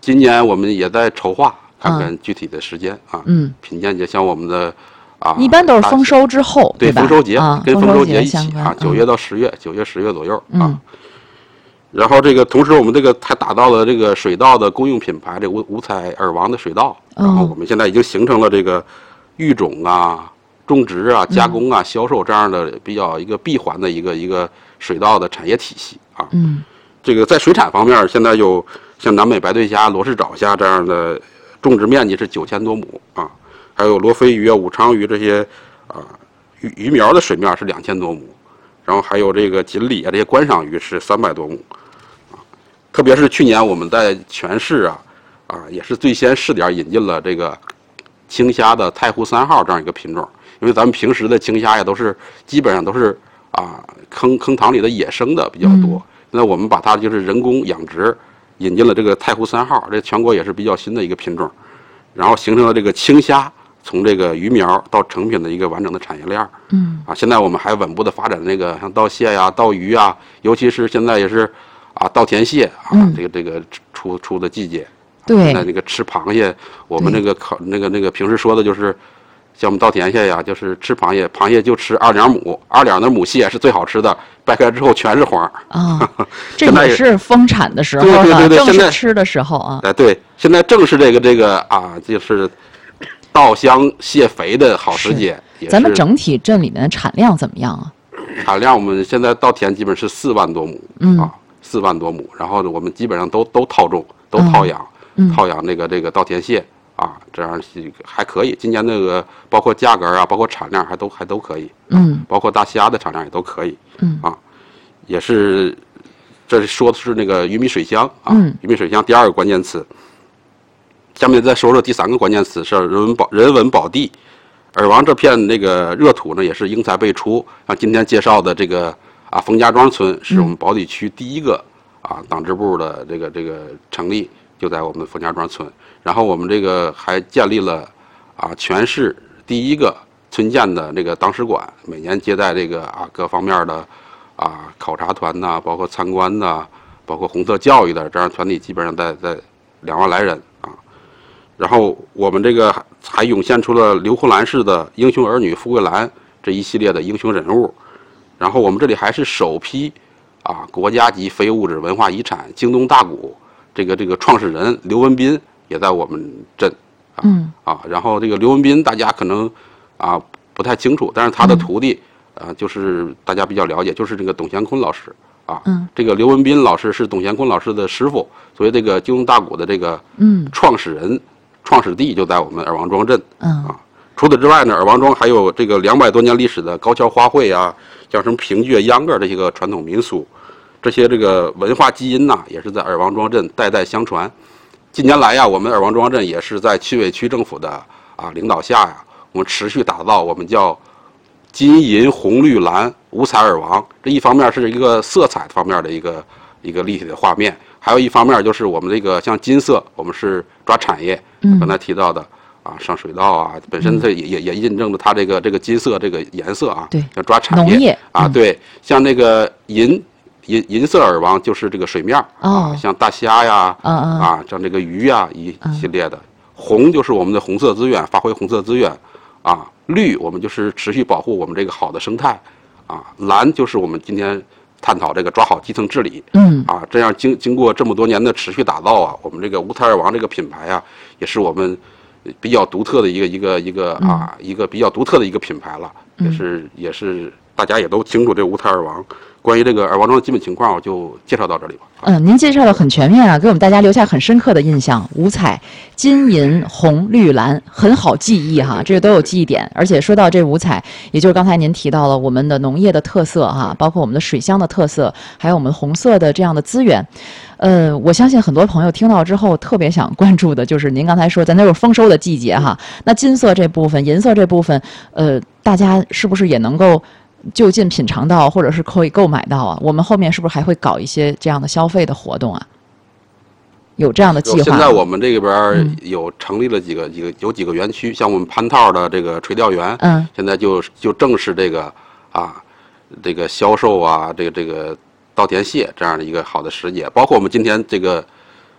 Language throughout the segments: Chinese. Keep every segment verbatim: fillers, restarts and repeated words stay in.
今年我们也在筹划，看看具体的时间啊。 嗯， 品鉴节像我们的啊， 一般都是丰收之后， 对吧？ 丰收节、 啊、 跟丰收节一起啊，九、嗯、月到十月，九月十月左右、 嗯、 啊。然后这个同时我们这个还打造了这个水稻的公用品牌，这五五彩耳王的水稻。然后我们现在已经形成了这个育种啊、种植啊、加工啊、嗯、销售这样的比较一个闭环的一个一个水稻的产业体系啊。 嗯，这个在水产方面，现在有像南美白对虾、罗氏沼虾这样的种植面积是九千多亩啊，还有罗非鱼啊、武昌鱼这些啊鱼鱼苗的水面是两千多亩，然后还有这个锦鲤啊这些观赏鱼是三百多亩。特别是去年我们在全市啊，啊也是最先试点引进了这个青虾的太湖三号这样一个品种，因为咱们平时的青虾呀都是基本上都是啊坑坑塘里的野生的比较多，那、嗯、我们把它就是人工养殖，引进了这个太湖三号，这全国也是比较新的一个品种，然后形成了这个青虾从这个鱼苗到成品的一个完整的产业链。 嗯， 啊，现在我们还稳步的发展那个像稻蟹呀、稻鱼啊，尤其是现在也是。啊，稻田蟹啊， 嗯、 这个这个出出的季节， 对， 现在那个吃螃蟹，我们那个考那个那个平时说的就是，像我们稻田蟹呀，就是吃螃蟹，螃蟹就吃二两母，二两的母蟹是最好吃的，掰开之后全是黄。 啊、哦，这也是丰产的时候了，对对对对， 正是吃的时候啊。 哎，对，现在正是这个这个啊，就是稻香蟹肥的好时节。 咱们整体镇里面的产量怎么样啊？ 产量我们现在稻田基本是四万多亩， 嗯啊。四万多亩，然后呢，我们基本上都都套种，都套养， 嗯、 套养那个这个稻田蟹啊，这样还可以。今年那个包括价格啊，包括产量还都还都可以， 嗯， 包括大虾的产量也都可以， 嗯啊，也是，这说的是那个鱼米水乡啊， 嗯、 鱼米水乡第二个关键词。下面再说说第三个关键词是人文宝人文宝地，耳王这片那个热土呢也是英才辈出，像今天介绍的这个。啊，冯家庄村是我们宝坻区第一个、嗯、啊党支部的这个这个成立，就在我们冯家庄村。然后我们这个还建立了啊全市第一个村建的这个党史馆，每年接待这个啊各方面的啊考察团呐、啊，包括参观呐、啊，包括红色教育的这样团体，基本上在在两万来人啊。然后我们这个还涌现出了刘胡兰式的英雄儿女富贵兰这一系列的英雄人物。然后我们这里还是首批啊国家级非物质文化遗产京东大鼓这个这个创始人刘文彬也在我们镇啊、 嗯、 啊，然后这个刘文彬大家可能啊不太清楚，但是他的徒弟、嗯、啊就是大家比较了解，就是这个董贤坤老师啊， 嗯， 这个刘文彬老师是董贤坤老师的师傅，所以这个京东大鼓的这个嗯创始人、嗯、创始地就在我们耳王庄镇， 嗯啊。除此之外呢，耳王庄还有这个两百多年历史的高跷花卉啊，像什么评剧、秧歌这些个传统民俗，这些这个文化基因呐、啊，也是在耳王庄镇代代相传。近年来呀，我们耳王庄镇也是在区委区政府的啊领导下呀，我们持续打造我们叫金银红绿蓝五彩耳王。这一方面是一个色彩方面的一个一个立体的画面，还有一方面就是我们这个像金色，我们是抓产业，刚才提到的。啊，上水稻啊，本身它也、嗯、也也印证了它这个这个金色这个颜色啊， 对， 要抓产业， 农业啊，对，像那个银银银色耳王就是这个水面哦， 啊，像大虾呀， 嗯嗯， 啊，像这个鱼呀一系列的，红就是我们的红色资源，发挥红色资源，啊，绿我们就是持续保护我们这个好的生态，啊，蓝就是我们今天探讨这个抓好基层治理， 嗯， 啊，这样经经过这么多年的持续打造啊，我们这个五彩耳王这个品牌啊，也是我们。比较独特的一个一个一个啊、嗯、一个比较独特的一个品牌了，也是、嗯、也是大家也都清楚这五彩耳王。关于这个耳王庄的基本情况，我就介绍到这里吧。 嗯，您介绍的很全面啊，给我们大家留下很深刻的印象。五彩金银红绿蓝，很好记忆哈，这个都有记忆点。而且说到这五彩，也就是刚才您提到了我们的农业的特色哈，包括我们的水乡的特色，还有我们红色的这样的资源。呃，我相信很多朋友听到之后特别想关注的就是您刚才说咱那是丰收的季节哈，那金色这部分、银色这部分，呃，大家是不是也能够就近品尝到，或者是可以购买到啊？我们后面是不是还会搞一些这样的消费的活动啊？有这样的计划？ 现在我们这边有成立了几个、嗯、几个有几个园区，像我们蟠桃的这个垂钓园， 嗯， 现在就就正是这个啊，这个销售啊，这个这个稻田蟹这样的一个好的时节，包括我们今天这个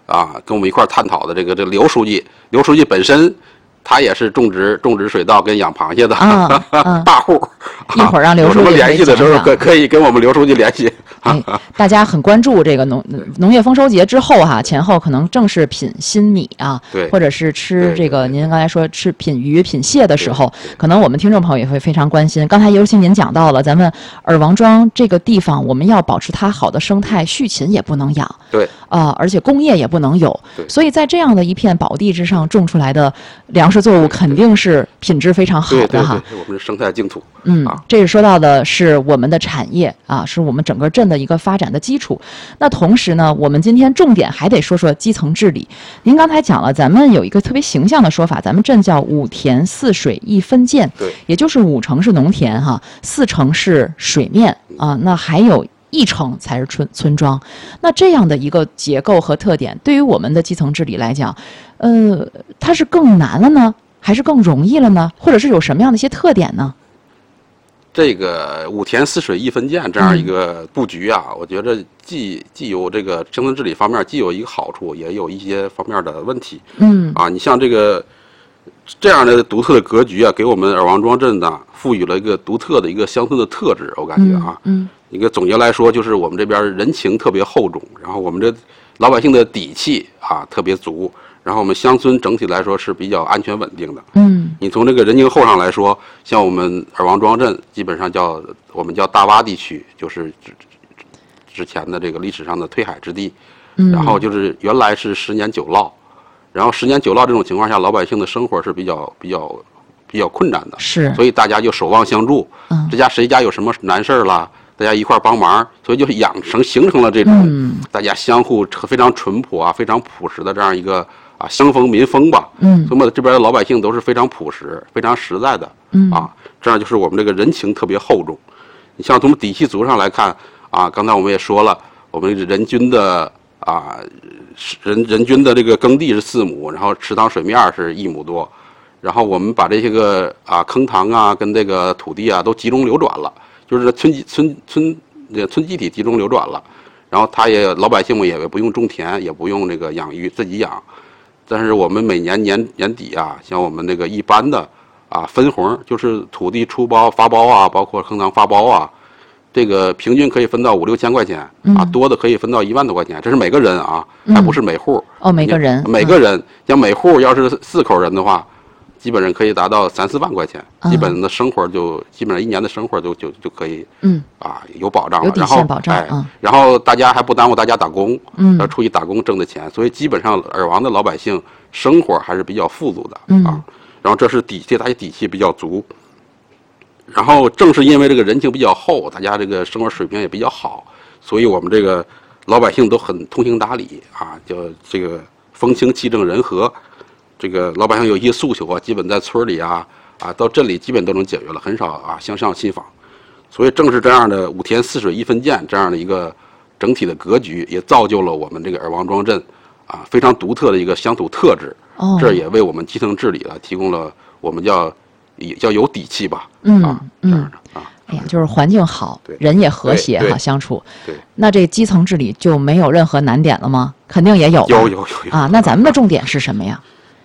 啊跟我们一块儿探讨的这个这个刘书记，刘书记本身他也是种植种植水稻跟养螃蟹的、 啊啊、 大户。 一会儿让刘书记有什么联系的时候可可以跟我们刘书记联系。 哎，大家很关注这个农农业丰收节之后哈、啊，前后可能正是品新米啊， 对， 或者是吃这个您刚才说吃品鱼品蟹的时候，可能我们听众朋友也会非常关心。刚才尤其您讲到了，咱们尔王庄这个地方，我们要保持它好的生态，畜禽也不能养， 对， 啊、呃，而且工业也不能有，所以在这样的一片宝地之上种出来的粮食作物，肯定是品质非常好的哈。 对对对，我们是生态净土。 嗯，这是说到的是我们的产业啊，是我们整个镇的一个发展的基础。那同时呢，我们今天重点还得说说基层治理。您刚才讲了，咱们有一个特别形象的说法，咱们镇叫五田四水一分涧， 对， 也就是五成是农田哈，四成是水面啊，那还有一成才是村村庄。那这样的一个结构和特点，对于我们的基层治理来讲，呃，它是更难了呢，还是更容易了呢？或者是有什么样的一些特点呢？ 这个五田四水一分涧这样一个布局啊，嗯、我觉得既既有这个基层治理方面，既有一个好处，也有一些方面的问题。 嗯， 啊，你像这个这样的独特的格局啊，给我们尔王庄镇呢赋予了一个独特的一个乡村的特质。我感觉啊， 嗯， 一个总结来说，就是我们这边人情特别厚重，然后我们这老百姓的底气啊特别足。然后我们乡村整体来说是比较安全稳定的。 嗯， 你从这个人情厚上来说，像我们尔王庄镇，基本上叫我们叫大洼地区，就是之之前的这个历史上的退海之地。 嗯， 然后就是原来是十年九涝，然后十年九涝这种情况下，老百姓的生活是比较比较比较困难的。 是， 所以大家就守望相助。嗯，这家谁家有什么难事儿了，大家一块儿帮忙，所以就是养成形成了这种大家相互非常淳朴啊、非常朴实的这样一个。啊，乡风民风吧， 嗯， 所以这边的老百姓都是非常朴实、非常实在的， 嗯啊，这样就是我们这个人情特别厚重。你像从底气足上来看，啊，刚才我们也说了，我们人均的啊，人人均的这个耕地是四亩，然后池塘水面是一亩多，然后我们把这些个啊坑塘啊跟这个土地啊都集中流转了，就是村村村这村集体集中流转了，然后他也老百姓们也不用种田，也不用这个养鱼自己养。但是我们每年年年底啊，像我们那个一般的啊分红，就是土地出包发包啊，包括坑塘发包啊，这个平均可以分到五六千块钱啊，多的可以分到一万多块钱，这是每个人啊，还不是每户。 哦，每个人， 每个人，像每户要是四口人的话，基本上可以达到三四万块钱，基本的生活就基本上一年的生活就就就可以， 嗯， 啊有保障了， 有底线保障， 哎，然后大家还不耽误大家打工， 嗯， 要出去打工挣的钱，所以基本上尔王的老百姓生活还是比较富足的， 嗯啊，然后这是底气，大家底气比较足，然后正是因为这个人情比较厚，大家这个生活水平也比较好，所以我们这个老百姓都很通情达理啊，就这个风清气正人和。这个老百姓有一些诉求啊，基本在村里啊啊到镇里基本都能解决了，很少啊向上亲访。所以正是这样的五田四水一分涧这样的一个整体的格局，也造就了我们这个尔王庄镇啊非常独特的一个乡土特质。 哦， 这也为我们基层治理了提供了我们叫也叫有底气吧。 嗯啊，这样的啊。 哎呀，就是环境好，人也和谐，好相处。 对， 那这基层治理就没有任何难点了吗？肯定也有吧。 有有有有啊，那咱们的重点是什么呀？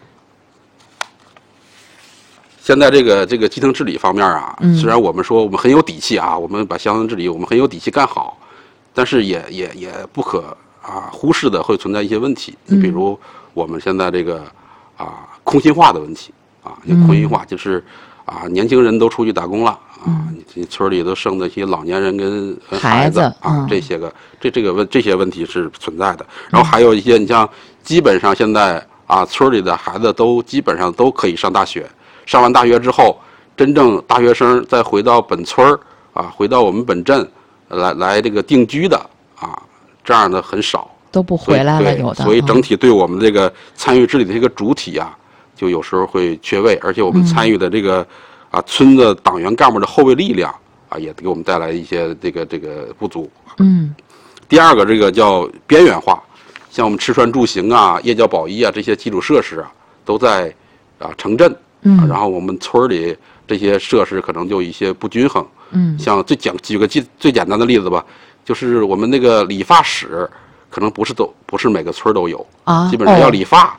现在这个这个基层治理方面啊， 嗯、 虽然我们说我们很有底气啊，我们把乡村治理我们很有底气干好，但是也也也不可啊忽视的会存在一些问题。你比如我们现在这个啊空心化的问题啊，空心化就是啊年轻人都出去打工了啊，你村里都剩的一些老年人跟孩子啊，这些个这这个问这些问题是存在的。然后还有一些你像基本上现在啊村里的孩子都基本上都可以上大学。上完大学之后，真正大学生再回到本村儿啊，回到我们本镇来来这个定居的啊，这样的很少， 都不回来了，有的。 所以整体对我们这个参与治理的这个主体啊，就有时候会缺位，而且我们参与的这个啊村的党员干部的后备力量啊，也给我们带来一些这个这个不足。 嗯。 第二个，这个叫边缘化，像我们吃穿住行啊、夜教保医啊这些基础设施啊，都在啊城镇。 嗯， 然后我们村里这些设施可能就一些不均衡。 嗯， 像最讲举个最最简单的例子吧，就是我们那个理发室可能不是都不是每个村儿都有啊基本上要理发，